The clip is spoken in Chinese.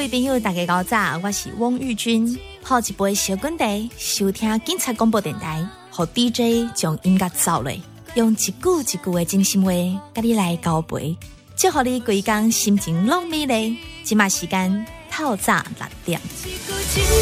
朋友大家好早，我是汪玉君，泡一杯小滚茶，收听警察广播电台，和 DJ 将音乐走嘞，用一句一句的真心话，甲你来交陪，祝福你规工心情拢美丽。即马时间透早6点。